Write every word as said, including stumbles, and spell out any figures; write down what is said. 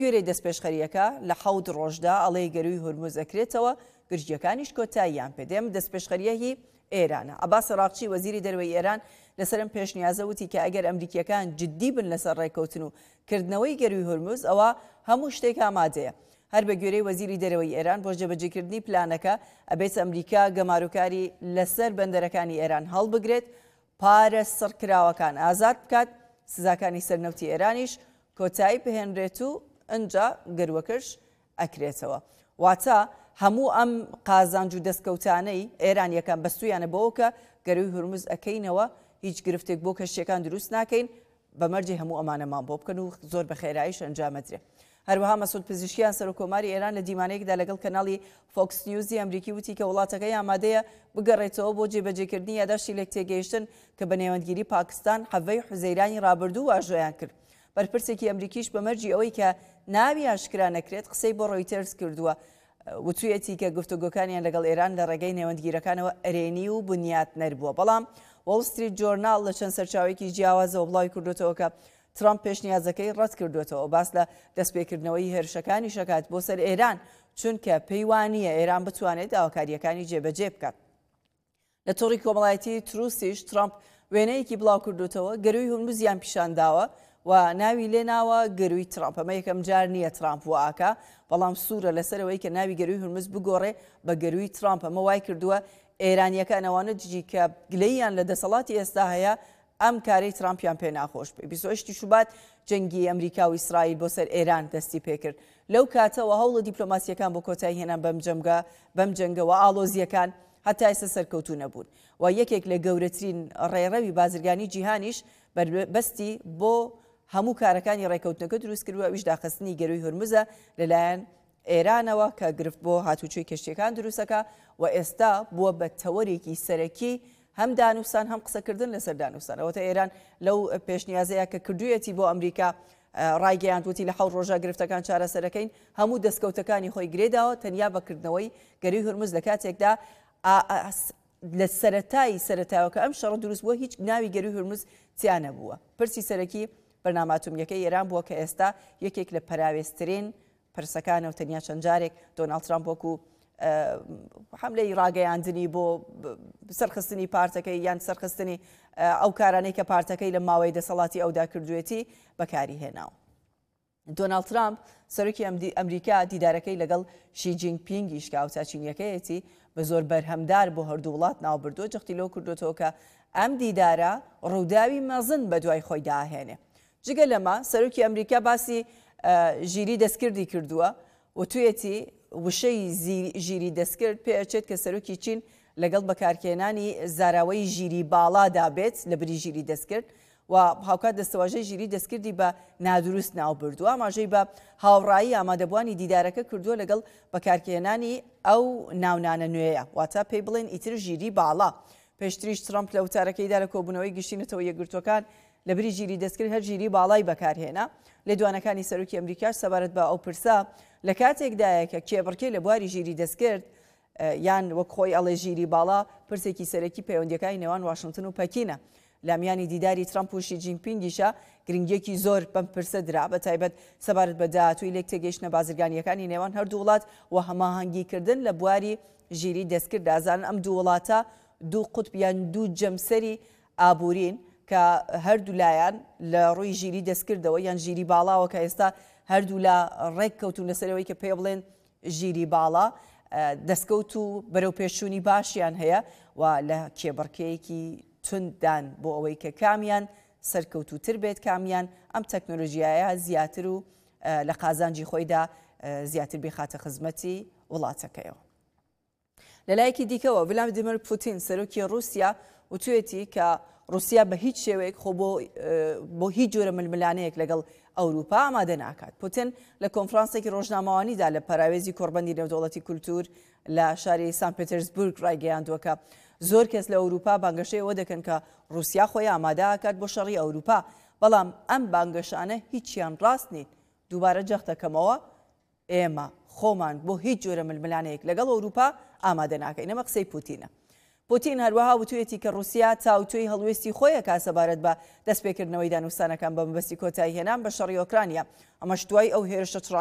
گوێرەی دەستپێشخەریەکە لە حەوت ڕۆژدا ئەڵێ گەروی هورموز ئەکرێتەوە گرژیەکانیش کۆتاییان پێدێم دەستپێشخەریە هی ئێرانە. عەباس عراقچی وەزیری دەرەوەی ئێران لەسەرم پێشنیازە وتی کە ئەگەر ئەمریکیەکان جددی بن لەسەر ڕێککەوتن و کردنەوەی گەروی هورموز ئەوە هەموو شتێک ئامادەیە. هەر بە گوێرەی وەزیری دەرەوەی ئێران بۆ جێبەجێکردنی پلانەکە ئەبێت ئەمریکا گەماروکاری لەسەر بەندەرەکانی ئێران هەڵبگرێت، پارە سڕکراوەکان ئازاد بکات، سزاکانی سەرنەوتی ئێرانیش کۆتایی بهێنرێت و ئەنجا گەروەکەش ئەکرێتەوە. واتە هەموو ئەم قازانج و دەستکەوتانەی ئێران یەکەم بەستویانە بەوە کە گەروی هورموز ئەکەینەوە، هیچ گرفتێک بۆ کەشتەکان دروست ناکەین، بەمەرجی هەموو ئەمانەمان بۆ بکەن و زۆر بە خێراییش ئەنجامەدرێ. هەروەها مەسعود پزیشکیان سەرۆکۆماری ئێران لە دیمانەیەکدا لەگەڵ کەناڵی فۆکس نیوزی ئەمریکی وتی کە وڵاتەکەی ئامادەیە بگەڕێتەوە بۆ جێبەجێکردنی یاداشتی لێک تێگەیشتن کە بە نێوەندگیری پاکستان حەڤەی حوزەیرانی ڕابردوو واژۆیان کرد. بەرپرسێکی ئەمریکیش بەمەرجی ئەوەی کە ناوی ئاشکرا نەکرێت قسەی بۆ ڕۆیتەرز کردووە، وتویەتی کە گفتوگۆکانیان لەگەڵ ئێران لە ڕێگەی نێوەندگیرەکانەوە ئەرێنی و بنیات نەربووە. بەڵام وۆڵ ستریت جۆرناڵ لە چەند سەرچاوێکی جیاوازەوە بڵاوی کردوێتەوە کە ترامپ پێشنیازەکەی ڕەت کردوێتەوە، باس لە دەستپێکردنەوەی هێرشەکانی شەکات بۆ سەر ئێران، چونکە پێی وانییە ئێران بتوانێت داواکاریەکانی جێبەجێ بکات. لە تۆڕی کۆمەڵایەتی تروسیش ترامپ وێنەیەکی بڵاو کردوێتەوە گەروی هورموزیان پیشانداوە و ناوی لێ ناوە گەروی ترامپ. ئەمە یەکەم جار نییە ترامپ وئاکە، بەڵام سوورە لەسەرەوەی کە ناوی گەروی هورموز بگۆڕێ بە گەروی ترامپ. ئەمە وای کردووە ئێرانیەکان ئەوانە جی کە گلەییان لە دەسەڵاتی ئێستا هەیە ئەم کارەی ترامپیان پێ ناخۆش بێ. بیست و هەشتی شوبات جەنگی ئەمریکا و ئیسرائیل بۆ سەر ئێران دەستی پێکرد. لەو کاتەوە هەوڵە دیپلۆماسیەکان بۆ کۆتایی هێنان بەم جەمگە بەم جەنگەوە ئاڵۆزیەکان هەتا ئێستا سەرکەوتوو نەبوون و یەکێک لە گەورەترین ڕێڕەوی بازرگانی جیهانیش بەستی بۆ هەموو کارەکانی ڕێکەوتنەکە دروست کردووە، ئەویش داخستنی گەروی هورموزە لەلایەن ئێرانەوە کە گرفت بۆ هاتوچۆی کەشتیەکان دروستەکە و ئێستا بووە بە تەوەرێکی سەرەکی هەم دانووسان هەم قسەکردن لەسەر دانووسان. ئەوەتە ئێران لەو پێشنیازەیە کە کردوویەتی بۆ ئەمریکا ڕایگەیاندوتی لە حەوت ڕۆژە گرفتەکان چارەسەرەکەین، هەموو دەستکەوتەکانی خۆی گرێداوە تەنیا بەکردنەوەی گەروی هورموز لە کاتێکدا لە سەرەتایی سەرەتاوە کە ئەم شەڕە دروست بووە هیچ ناوی گەروی هورموز تیا نەبووە. پرسی سەرەکی بەرنامە ئەتۆمیەکەی ئێران بووە کە ئێستا یەکێک لە پەراوێزترین پرسەکانە و تەنیا چەند جارێک دۆناڵد ترامپ وەکو حملەی ڕاگەیاندنی بۆ سەرخستنی پارتەکەی یان سەرخستنی ئەو کارانەی کە پارتەکەی لە ماوەی دەسەڵاتی ئەودا کردوێتی بەکاری هێناوە. دۆناڵد ترامپ سەرۆکی ئەمریکا دیدارەکەی لەگەڵ شی جینپینگیش کە ئاوتاچینیەکەیەتی بە زۆر بەرهەمدار بۆ هەردوو وڵات ناوبردووە، جەختی لەو کردوێتەوە کە ئەم دیدارە ڕووداوی مەزن بە دوای خۆی داهێنێ. جگە لەمە سەرۆکی ئەمریکا باسی ژیری دەستکردی کردووە و توێتی وشەی ژیری دەستکرد پێچێت کە سەرۆکی چین لەگەڵ بەکارکێنانی زاراوەی ژیری باڵادا بێت لە بری ژیری دەستکرد و هاوکات دەستەواژەی ژیری دەستکردی بە نادروست ناو بردووە. ئاماژەی بە هاوڕایی ئامادەبوانی دیدارەکە کردووە لەگەڵ بەکارکێنانی ئەو ناونانە نوێیە، واتە پێی بڵێن ئیتر ژیری باڵا. پێشتریش ترامپ لە وتارەکەیدا لە کۆبوونەوەی گشتینەتەوە یەکگرتوەکان لە بری ژیری دەستکرد هەر ژیری باڵای بەکارهێنا. لێدوانەکانی سەرۆکی ئەمریکاش سەبارەت بە ئەو پرسە لە کاتێکدایە کە کێبڕکەی لە بواری ژیری دەستکرد یان وەک خۆی ئەڵێ ژیری باڵا پرسێکی سەرەکی پەیوەندیەکانی نێوان واشنگتن و پەکینە. لامیانی دیداری ترامپ و شی جینپینگیشە گرنگیەکی زۆر بەم پرسە درا، بە تایبەت سەبارەت بە داهاتووی لێک تێگەیشتنە بازرگانیەکانی نێوان هەردوو وڵات و هەماهەنگیکردن لە بواری ژیری دەستکرد. دازان ئەم دوو وڵاتە دوو قوتب یان دوو جەمسەری ئابوورین کە هەردوو لایەن لە ڕووی ژیری دەستکردەوە یان ژیری باڵاوە کە ئێستا هەردوو لە ڕێک کەوتون لەسەرەوەی کە پێ بڵێن ژیری باڵا دەستکەوت و بەرەو پێشوونی باشیان هەیە و لە کێبڕکەیەکی تونددان بۆ ئەوەی کە کامیان سەرکەوتوتر بێت، کامیان ئەم تەکنۆلۆژیایە زیاتر و لە قازانجی خۆیدا زیاتر بخاتە خزمەتی وڵاتەکەیەوە. لەلایەکی دیکەوە ڤلادیمیر پوتین سەرۆکی رووسیا وتوێتی کە رووسیا بە هیچ شێوەیەک خۆ بۆ هیچ جۆرە ململانەیەک لەگەڵ ئەوروپا ئامادە ناکات. پوتین لە کۆنفرانسێکی ڕۆژنامەوانیدا لە پەراوێزی کۆڕبەندی نێودەوڵەتی کولتور لە شاری سان پێترسبورگ ڕایگەیاندووە کە زۆر کەس لە ئەوروپا بانگەشەی ئەوە دەکەن کە رووسیا خۆی ئامادە ئاکات بۆ شەڕی ئەوروپا، بەڵام ئەم بانگەشانە هیچیان ڕاست نین. دووبارە جەختەکەمەوە ئێمە خۆمان بۆ هیچ جۆرە ململانەیەک لەگەڵ ئەوروپا ئامادە ناکەین. ئەمە قسەی پوتینە. پوتین هەروەها وتوێتی کە رووسیا چاوتوێی هەڵوێستی خۆیە کاسەبارەت بە دەستپێکردنەوەی دانوستانەکان بە مەبەستی کۆتایی هێنان بە شەڕی ئۆکرانیا. ئەمەش دوای ئەو هێرشە